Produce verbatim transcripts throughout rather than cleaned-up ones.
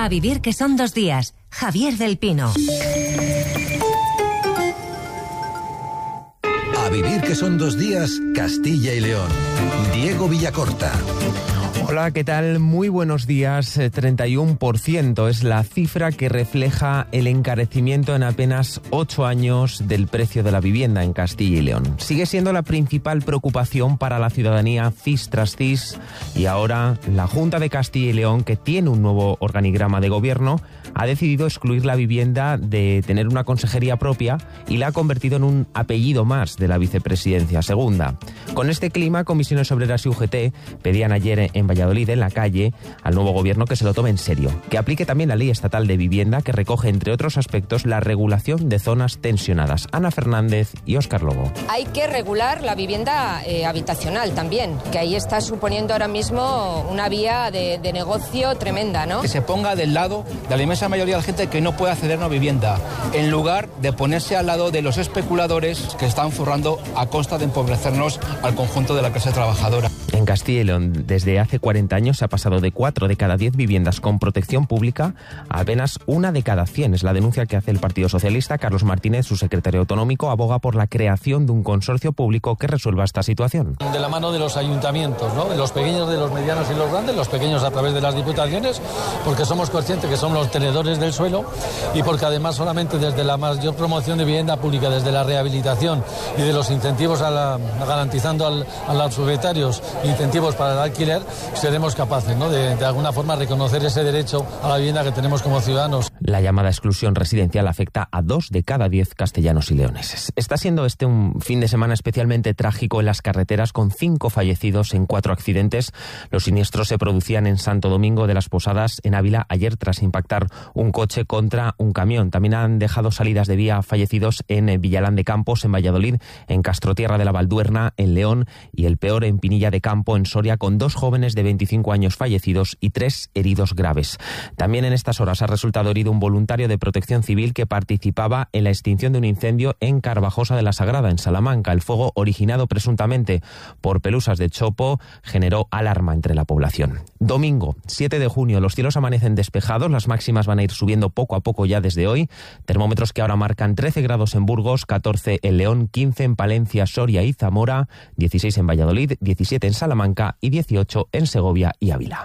A vivir que son dos días. Javier del Pino. A vivir que son dos días, Castilla y León. Diego Villacorta. Hola, ¿qué tal? Muy buenos días. treinta y uno por ciento es la cifra que refleja el encarecimiento en apenas ocho años del precio de la vivienda en Castilla y León. Sigue siendo la principal preocupación para la ciudadanía cis tras cis, y ahora la Junta de Castilla y León, que tiene un nuevo organigrama de gobierno, ha decidido excluir la vivienda de tener una consejería propia y la ha convertido en un apellido más de la vicepresidencia segunda. Con este clima, Comisiones Obreras y U G T pedían ayer en Valladolid, en la calle, al nuevo gobierno que se lo tome en serio, que aplique también la Ley Estatal de Vivienda, que recoge, entre otros aspectos, la regulación de zonas tensionadas. Ana Fernández y Óscar Lobo. Hay que regular la vivienda eh, habitacional también, que ahí está suponiendo ahora mismo una vía de, de negocio tremenda, ¿no? Que se ponga del lado de la inmensa mayoría de la gente que no puede acceder a una vivienda, en lugar de ponerse al lado de los especuladores que están forrando a costa de empobrecernos al conjunto de la clase trabajadora. En Castilla y León, desde hace cuarenta años se ha pasado de cuatro de cada diez viviendas con protección pública a apenas una de cada cien. Es la denuncia que hace el Partido Socialista. Carlos Martínez, su secretario autonómico, aboga por la creación de un consorcio público que resuelva esta situación. De la mano de los ayuntamientos, ¿no? De los pequeños, de los medianos y los grandes, los pequeños a través de las diputaciones, porque somos conscientes que son los tenedores del suelo y porque además solamente desde la mayor promoción de vivienda pública, desde la rehabilitación y de los incentivos a la, garantizando al, a los propietarios incentivos para el alquiler, seremos capaces, ¿no?, de, de alguna forma reconocer ese derecho a la vivienda que tenemos como ciudadanos. La llamada exclusión residencial afecta a dos de cada diez castellanos y leoneses. Está siendo este un fin de semana especialmente trágico en las carreteras, con cinco fallecidos en cuatro accidentes. Los siniestros se producían en Santo Domingo de las Posadas, en Ávila, ayer tras impactar un coche contra un camión. También han dejado salidas de vía fallecidos en Villalán de Campos, en Valladolid, en Castrotierra de la Valduerna, en León, y el peor en Pinilla de Campo, en Soria, con dos jóvenes de veinticinco años fallecidos y tres heridos graves. También en estas horas ha resultado herido un voluntario de Protección Civil que participaba en la extinción de un incendio en Carvajosa de la Sagrada, en Salamanca. El fuego, originado presuntamente por pelusas de chopo, generó alarma entre la población. Domingo, siete de junio, los cielos amanecen despejados, las máximas van a ir subiendo poco a poco ya desde hoy. Termómetros que ahora marcan trece grados en Burgos, catorce en León, quince en Palencia, Soria y Zamora, dieciséis en Valladolid, diecisiete en Salamanca y dieciocho en Segovia y Ávila.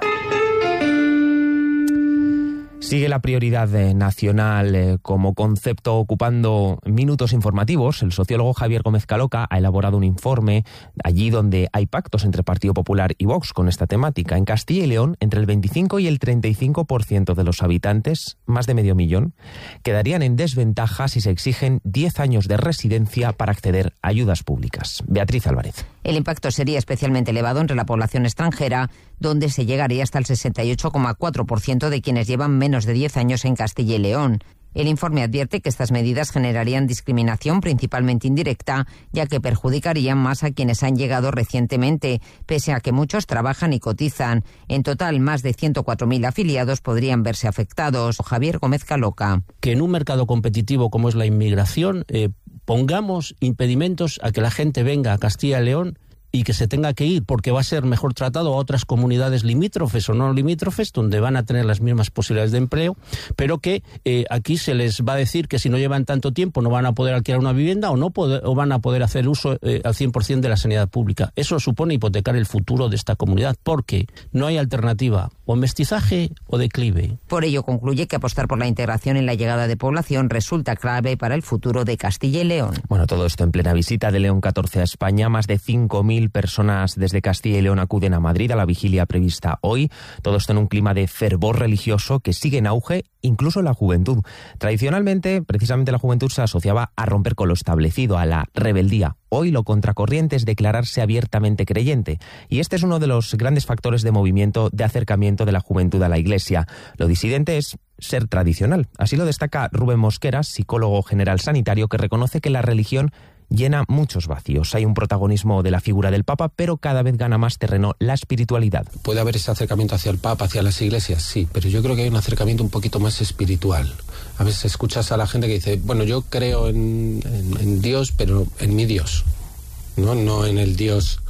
Sigue la prioridad nacional eh, como concepto ocupando minutos informativos. El sociólogo Javier Gómez Caloca ha elaborado un informe allí donde hay pactos entre Partido Popular y Vox con esta temática. En Castilla y León, entre el veinticinco y el treinta y cinco por ciento de los habitantes, más de medio millón, quedarían en desventaja si se exigen diez años de residencia para acceder a ayudas públicas. Beatriz Álvarez. El impacto sería especialmente elevado entre la población extranjera, donde se llegaría hasta el sesenta y ocho coma cuatro por ciento de quienes llevan menos de diez años en Castilla y León. El informe advierte que estas medidas generarían discriminación principalmente indirecta, ya que perjudicarían más a quienes han llegado recientemente, pese a que muchos trabajan y cotizan. En total, más de ciento cuatro mil afiliados podrían verse afectados. Javier Gómez Caloca. Que en un mercado competitivo como es la inmigración, eh, pongamos impedimentos a que la gente venga a Castilla y León y que se tenga que ir porque va a ser mejor tratado a otras comunidades limítrofes o no limítrofes, donde van a tener las mismas posibilidades de empleo, pero que eh, aquí se les va a decir que si no llevan tanto tiempo no van a poder alquilar una vivienda o no poder, o van a poder hacer uso eh, al cien por ciento de la sanidad pública. Eso supone hipotecar el futuro de esta comunidad, porque no hay alternativa, o mestizaje o declive. Por ello concluye que apostar por la integración en la llegada de población resulta clave para el futuro de Castilla y León. Bueno, todo esto en plena visita de León catorce a España. Más de cinco mil personas desde Castilla y León acuden a Madrid a la vigilia prevista hoy. Todo esto en un clima de fervor religioso que sigue en auge, incluso en la juventud. Tradicionalmente, precisamente la juventud se asociaba a romper con lo establecido, a la rebeldía. Hoy lo contracorriente es declararse abiertamente creyente. Y este es uno de los grandes factores de movimiento, de acercamiento de la juventud a la Iglesia. Lo disidente es ser tradicional. Así lo destaca Rubén Mosqueras, psicólogo general sanitario, que reconoce que la religión llena muchos vacíos. Hay un protagonismo de la figura del Papa, pero cada vez gana más terreno la espiritualidad. Puede haber ese acercamiento hacia el Papa, hacia las iglesias, sí, pero yo creo que hay un acercamiento un poquito más espiritual. A veces escuchas a la gente que dice, bueno, yo creo en, en, en Dios, pero en mi Dios, ¿no? No en el Dios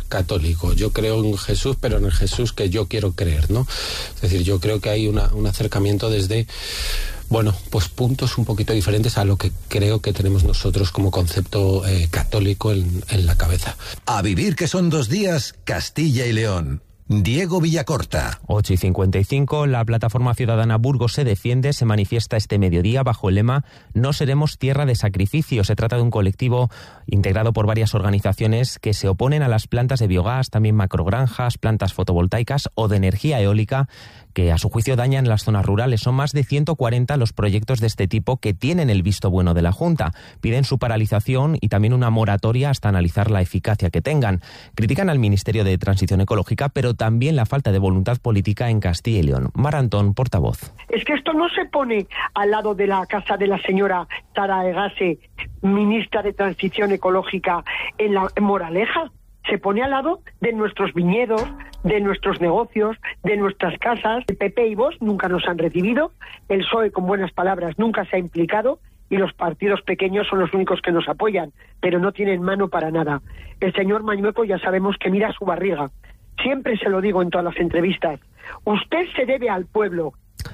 católico. Yo creo en Jesús, pero en el Jesús que yo quiero creer, ¿no? Es decir, yo creo que hay una, un acercamiento desde, bueno, pues puntos un poquito diferentes a lo que creo que tenemos nosotros como concepto eh, católico en, en la cabeza. A vivir que son dos días, Castilla y León. Diego Villacorta. ocho y cincuenta y cinco, la plataforma ciudadana Burgos se defiende, se manifiesta este mediodía bajo el lema No seremos tierra de sacrificio. Se trata de un colectivo integrado por varias organizaciones que se oponen a las plantas de biogás, también macrogranjas, plantas fotovoltaicas o de energía eólica, que a su juicio dañan las zonas rurales. Son más de ciento cuarenta los proyectos de este tipo que tienen el visto bueno de la Junta. Piden su paralización y también una moratoria hasta analizar la eficacia que tengan. Critican al Ministerio de Transición Ecológica, pero también la falta de voluntad política en Castilla y León. Mar Antón, portavoz. Es que esto no se pone al lado de la casa de la señora Tara Egase, ministra de Transición Ecológica, en la en Moraleja. Se pone al lado de nuestros viñedos, de nuestros negocios, de nuestras casas. El P P y Vox nunca nos han recibido, el P S O E con buenas palabras nunca se ha implicado y los partidos pequeños son los únicos que nos apoyan, pero no tienen mano para nada. El señor Mañueco ya sabemos que mira su barriga. Siempre se lo digo en todas las entrevistas. Usted se debe al pueblo.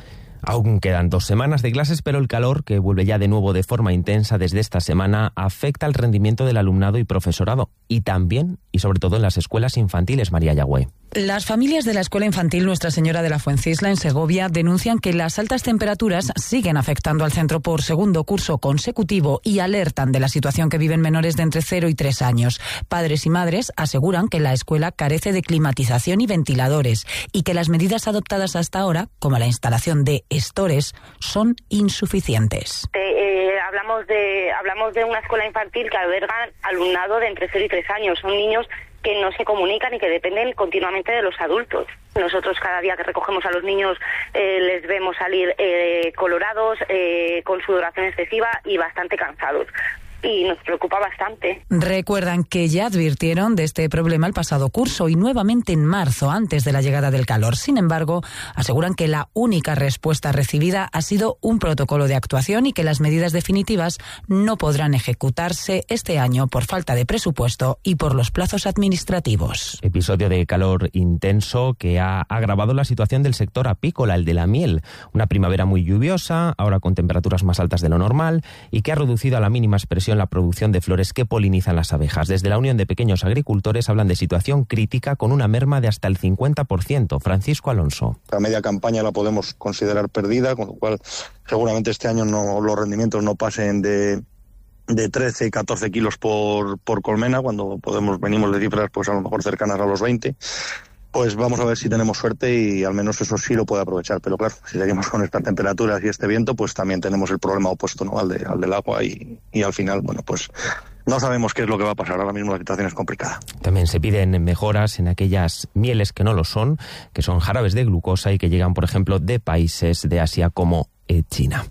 Aún quedan dos semanas de clases, pero el calor, que vuelve ya de nuevo de forma intensa desde esta semana, afecta al rendimiento del alumnado y profesorado. Y también, y sobre todo en las escuelas infantiles, María Yagüe. Las familias de la escuela infantil Nuestra Señora de la Fuencisla en Segovia denuncian que las altas temperaturas siguen afectando al centro por segundo curso consecutivo y alertan de la situación que viven menores de entre cero y tres años. Padres y madres aseguran que la escuela carece de climatización y ventiladores y que las medidas adoptadas hasta ahora, como la instalación de estores, son insuficientes. Eh, eh, hablamos de hablamos de una escuela infantil que alberga alumnado de entre cero y tres años. Son niños que no se comunican y que dependen continuamente de los adultos. Nosotros cada día que recogemos a los niños eh, les vemos salir eh, colorados, eh, con sudoración excesiva y bastante cansados. Y nos preocupa bastante. Recuerdan que ya advirtieron de este problema el pasado curso y nuevamente en marzo, antes de la llegada del calor. Sin embargo, aseguran que la única respuesta recibida ha sido un protocolo de actuación y que las medidas definitivas no podrán ejecutarse este año por falta de presupuesto y por los plazos administrativos. Episodio de calor intenso que ha agravado la situación del sector apícola, el de la miel. Una primavera muy lluviosa, ahora con temperaturas más altas de lo normal y que ha reducido a la mínima expresión la producción de flores que polinizan las abejas. Desde la Unión de Pequeños Agricultores hablan de situación crítica con una merma de hasta el cincuenta por ciento. Francisco Alonso. La media campaña la podemos considerar perdida, con lo cual seguramente este año no, los rendimientos no pasen de, de trece, catorce kilos por, por colmena, cuando podemos venimos de cifras pues a lo mejor cercanas a los veinte. Pues vamos a ver si tenemos suerte y al menos eso sí lo puede aprovechar. Pero claro, si seguimos con estas temperaturas y este viento, pues también tenemos el problema opuesto, ¿no? al, de, al del agua y, y al final, bueno, pues no sabemos qué es lo que va a pasar. Ahora mismo la situación es complicada. También se piden mejoras en aquellas mieles que no lo son, que son jarabes de glucosa y que llegan, por ejemplo, de países de Asia como eh, China.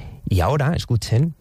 Y ahora, escuchen.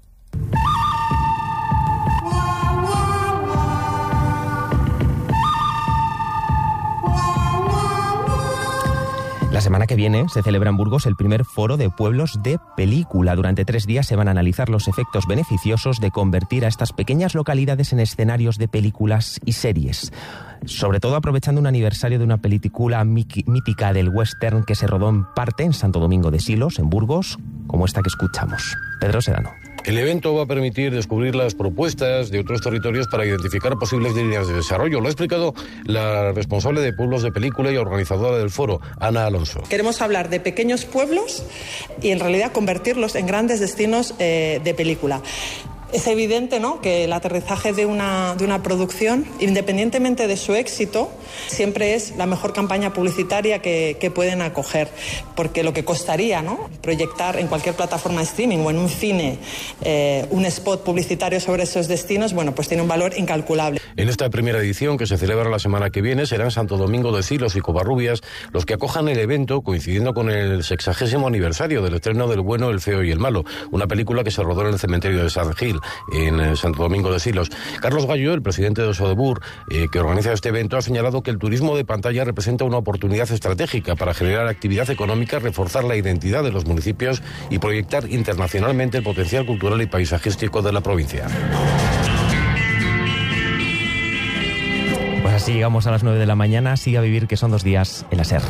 La semana que viene se celebra en Burgos el primer foro de pueblos de película. Durante tres días se van a analizar los efectos beneficiosos de convertir a estas pequeñas localidades en escenarios de películas y series. Sobre todo aprovechando un aniversario de una película mítica del western que se rodó en parte en Santo Domingo de Silos, en Burgos, como esta que escuchamos. Pedro Sedano. El evento va a permitir descubrir las propuestas de otros territorios para identificar posibles líneas de desarrollo. Lo ha explicado la responsable de pueblos de película y organizadora del foro, Ana Alonso. Queremos hablar de pequeños pueblos y en realidad convertirlos en grandes destinos eh, de película. Es evidente, ¿no?, que el aterrizaje de una, de una producción, independientemente de su éxito, siempre es la mejor campaña publicitaria que, que pueden acoger, porque lo que costaría, ¿no?, proyectar en cualquier plataforma de streaming o en un cine eh, un spot publicitario sobre esos destinos, bueno, pues tiene un valor incalculable. En esta primera edición, que se celebra la semana que viene, serán Santo Domingo de Silos y Covarrubias los que acojan el evento, coincidiendo con el sexagésimo aniversario del estreno del Bueno, el Feo y el Malo, una película que se rodó en el cementerio de San Gil, en Santo Domingo de Silos. Carlos Gallo, el presidente de Sodebur, eh, que organiza este evento, ha señalado que el turismo de pantalla representa una oportunidad estratégica para generar actividad económica, reforzar la identidad de los municipios y proyectar internacionalmente el potencial cultural y paisajístico de la provincia. Pues así llegamos a las nueve de la mañana. Sigue a vivir, que son dos días en la SER.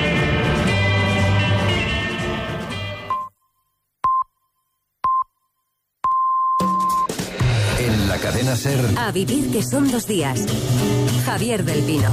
En la cadena SER. A vivir, que son dos días. Javier del Pino.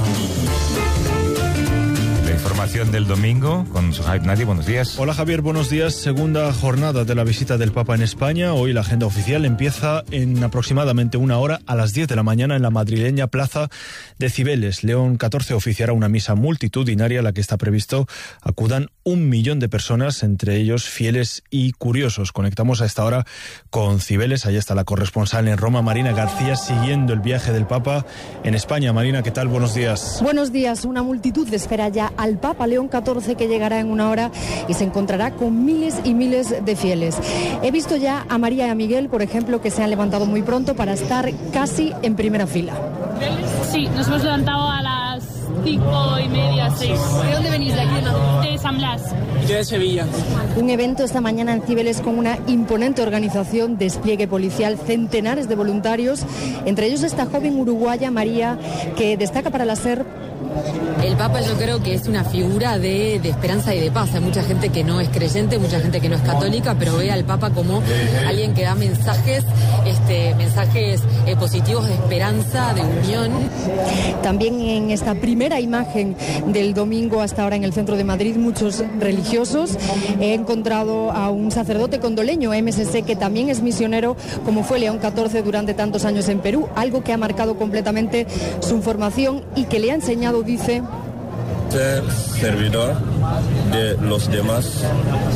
Información del domingo con Suhaib Nadi. Buenos días. Hola Javier, buenos días. Segunda jornada de la visita del Papa en España. Hoy la agenda oficial empieza en aproximadamente una hora, a las diez de la mañana, en la madrileña Plaza de Cibeles. León catorce oficiará una misa multitudinaria a la que está previsto acudan un millón de personas, entre ellos fieles y curiosos. Conectamos a esta hora con Cibeles. Allí está la corresponsal en Roma, Marina García, siguiendo el viaje del Papa en España. Marina, ¿qué tal? Buenos días. Buenos días. Una multitud espera ya al Papa León catorce, que llegará en una hora y se encontrará con miles y miles de fieles. He visto ya a María y a Miguel, por ejemplo, que se han levantado muy pronto para estar casi en primera fila. Sí, nos hemos levantado a las cinco y media, seis. ¿De dónde venís? ¿De aquí de Madrid? De San Blas. Yo de Sevilla. Un evento esta mañana en Cibeles con una imponente organización, despliegue policial, centenares de voluntarios, entre ellos esta joven uruguaya, María, que destaca para la SER. El Papa, yo creo que es una figura de, de esperanza y de paz. Hay mucha gente que no es creyente, mucha gente que no es católica, pero ve al Papa como alguien que da mensajes, este, mensajes eh, positivos de esperanza, de unión. También en esta primera imagen del domingo hasta ahora en el centro de Madrid, muchos religiosos. He encontrado a un sacerdote condoleño, M S C, que también es misionero, como fue León catorce durante tantos años en Perú, algo que ha marcado completamente su formación y que le ha enseñado, dice, ser servidor de los demás.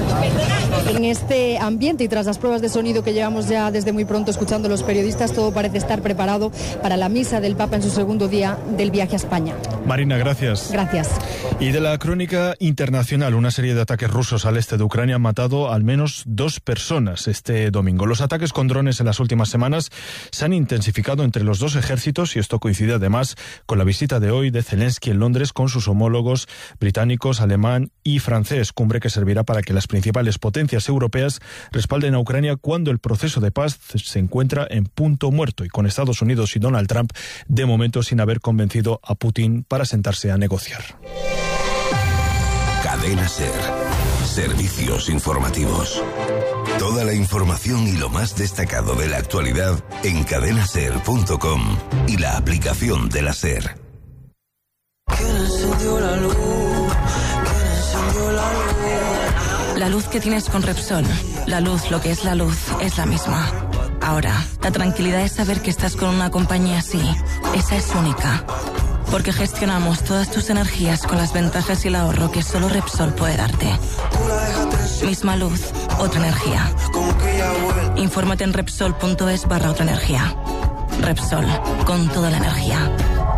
En este ambiente y tras las pruebas de sonido que llevamos ya desde muy pronto escuchando los periodistas, todo parece estar preparado para la misa del Papa en su segundo día del viaje a España. Marina, gracias. Gracias. Y de la crónica internacional, una serie de ataques rusos al este de Ucrania han matado al menos dos personas este domingo. Los ataques con drones en las últimas semanas se han intensificado entre los dos ejércitos y esto coincide además con la visita de hoy de Zelensky en Londres con sus homólogos británicos, alemán y francés, cumbre que servirá para que las principales potencias europeas respalden a Ucrania cuando el proceso de paz se encuentra en punto muerto y con Estados Unidos y Donald Trump de momento sin haber convencido a Putin para sentarse a negociar. Cadena SER. Servicios informativos. Toda la información y lo más destacado de la actualidad en cadena ser punto com y la aplicación de la SER. ¿Quién encendió la luz? ¿Quién encendió la luz? La luz que tienes con Repsol, la luz, lo que es la luz, es la misma. Ahora, la tranquilidad es saber que estás con una compañía así. Esa es única. Porque gestionamos todas tus energías con las ventajas y el ahorro que solo Repsol puede darte. Misma luz, otra energía. Infórmate en Repsol punto es barra otra energía. Repsol, con toda la energía.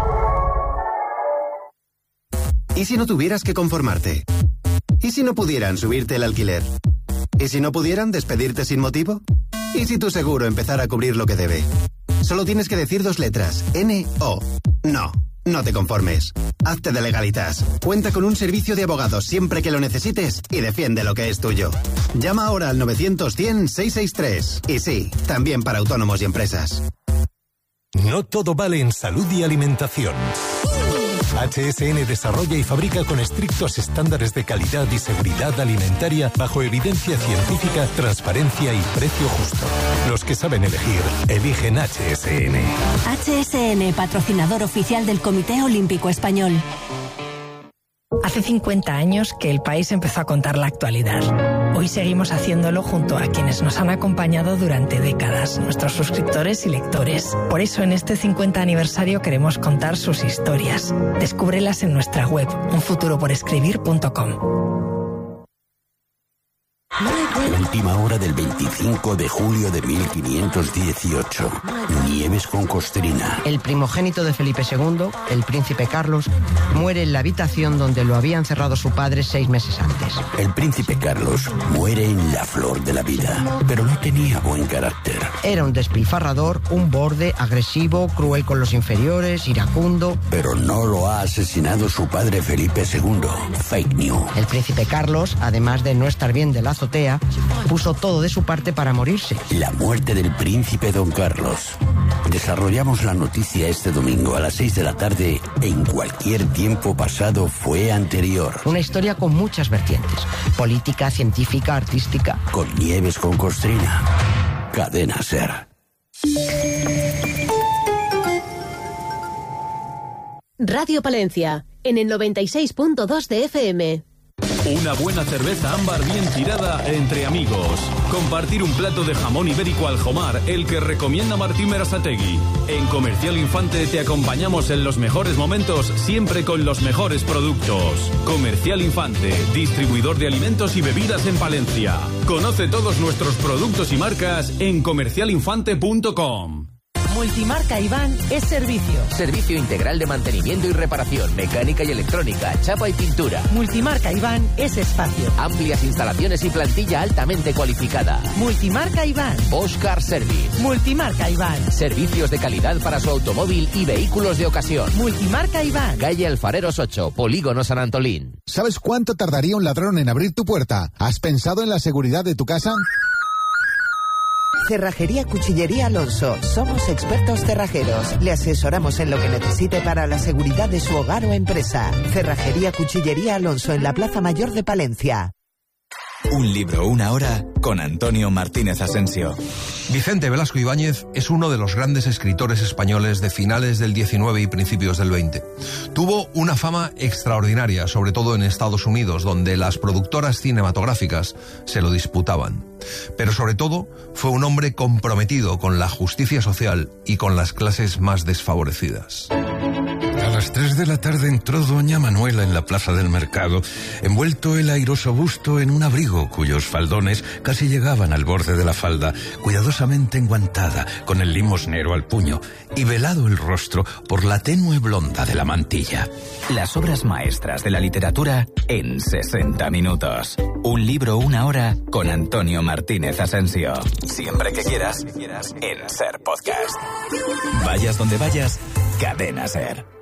¿Y si no tuvieras que conformarte? ¿Y si no pudieran subirte el alquiler? ¿Y si no pudieran despedirte sin motivo? ¿Y si tu seguro empezara a cubrir lo que debe? Solo tienes que decir dos letras, N O. No, no te conformes. Hazte de Legalitas. Cuenta con un servicio de abogados siempre que lo necesites y defiende lo que es tuyo. Llama ahora al novecientos cien seiscientos sesenta y tres. Y sí, también para autónomos y empresas. No todo vale en salud y alimentación. H S N desarrolla y fabrica con estrictos estándares de calidad y seguridad alimentaria bajo evidencia científica, transparencia y precio justo. Los que saben elegir, eligen H S N. H S N, patrocinador oficial del Comité Olímpico Español. Hace cincuenta años que el país empezó a contar la actualidad. Hoy seguimos haciéndolo junto a quienes nos han acompañado durante décadas, nuestros suscriptores y lectores. Por eso en este cincuenta aniversario queremos contar sus historias. Descúbrelas en nuestra web, un futuro por escribir punto com. Última hora del veinticinco de julio de mil quinientos dieciocho. Nieves con Costrina. El primogénito de Felipe segundo, el príncipe Carlos, muere en la habitación donde lo había encerrado su padre seis meses antes. El príncipe Carlos muere en la flor de la vida, pero no tenía buen carácter. Era un despilfarrador, un borde, agresivo, cruel con los inferiores, iracundo. Pero no lo ha asesinado su padre Felipe segundo. Fake news. El príncipe Carlos, además de no estar bien de la azotea, Dorotea, puso todo de su parte para morirse. La muerte del príncipe Don Carlos. Desarrollamos la noticia este domingo a las seis de la tarde en Cualquier tiempo pasado fue anterior. Una historia con muchas vertientes. Política, científica, artística. Con Nieves con Costrina. Cadena SER. Radio Palencia, en el noventa y seis punto dos de F M. Una buena cerveza ámbar bien tirada entre amigos. Compartir un plato de jamón ibérico al jomar, el que recomienda Martín Berasategui. En Comercial Infante te acompañamos en los mejores momentos, siempre con los mejores productos. Comercial Infante, distribuidor de alimentos y bebidas en Palencia. Conoce todos nuestros productos y marcas en comercial infante punto com. Multimarca Iván es servicio. Servicio integral de mantenimiento y reparación, mecánica y electrónica, chapa y pintura. Multimarca Iván es espacio. Amplias instalaciones y plantilla altamente cualificada. Multimarca Iván. Bosch Car Service. Multimarca Iván. Servicios de calidad para su automóvil y vehículos de ocasión. Multimarca Iván. Calle Alfareros ocho, Polígono San Antolín. ¿Sabes cuánto tardaría un ladrón en abrir tu puerta? ¿Has pensado en la seguridad de tu casa? Cerrajería Cuchillería Alonso. Somos expertos cerrajeros. Le asesoramos en lo que necesite para la seguridad de su hogar o empresa. Cerrajería Cuchillería Alonso en la Plaza Mayor de Palencia. Un libro, una hora, con Antonio Martínez Asensio. Vicente Velasco Ibáñez es uno de los grandes escritores españoles de finales del diecinueve y principios del veinte. Tuvo una fama extraordinaria, sobre todo en Estados Unidos, donde las productoras cinematográficas se lo disputaban. Pero sobre todo, fue un hombre comprometido con la justicia social y con las clases más desfavorecidas. A las tres de la tarde entró doña Manuela en la plaza del mercado, envuelto el airoso busto en un abrigo cuyos faldones casi llegaban al borde de la falda, cuidadosamente enguantada, con el limosnero al puño, y velado el rostro por la tenue blonda de la mantilla. Las obras maestras de la literatura en sesenta minutos. Un libro, una hora, con Antonio Martínez Asensio. Siempre que quieras, en SER Podcast. Vayas donde vayas, Cadena SER.